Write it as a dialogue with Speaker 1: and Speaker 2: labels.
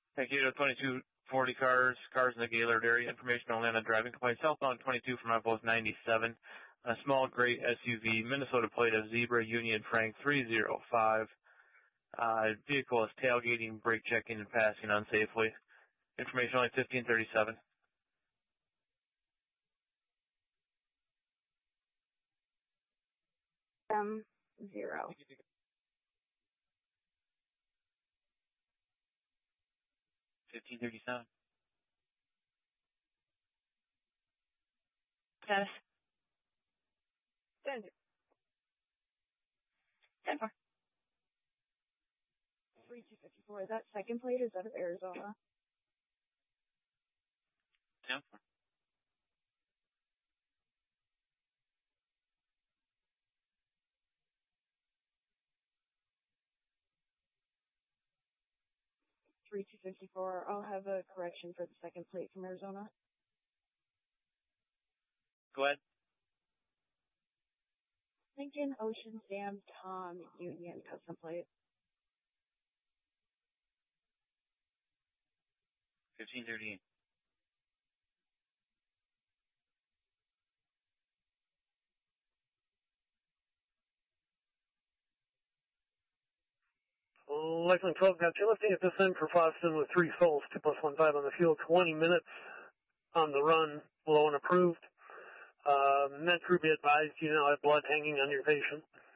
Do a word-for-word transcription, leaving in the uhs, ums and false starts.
Speaker 1: Thank you to twenty-two forty cars, cars in the Gaylord area. Information only on the driving complaint. Southbound twenty-two from outpost ninety-seven. A small gray S U V, Minnesota plate of Zebra Union Frank three zero five. Uh, vehicle is tailgating, brake checking, and passing unsafely. Information only fifteen thirty-seven.
Speaker 2: Um, zero.
Speaker 1: fifteen thirty-seven.
Speaker 2: Yes. ten. ten four. three two fifty-four. Is that second plate or is that of Arizona?
Speaker 1: ten four.
Speaker 2: three two fifty-four. I'll have a correction for the second plate from Arizona.
Speaker 1: Go ahead.
Speaker 2: Lincoln Ocean Sam Tom Union custom plate.
Speaker 1: fifteen thirty-eight.
Speaker 3: Lakeland twelve got you lifting at this end for Foston with three souls, two plus one five on the field, twenty minutes on the run, below and approved. Um, med crew be advised you now have blood hanging on your patient.